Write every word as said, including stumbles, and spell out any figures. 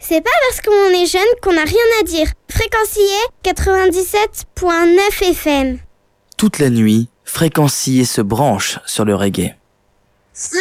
C'est pas parce qu'on est jeune qu'on n'a rien à dire. Fréquencier quatre-vingt-dix-sept point neuf F M. Toute la nuit, Fréquencier se branche sur le reggae.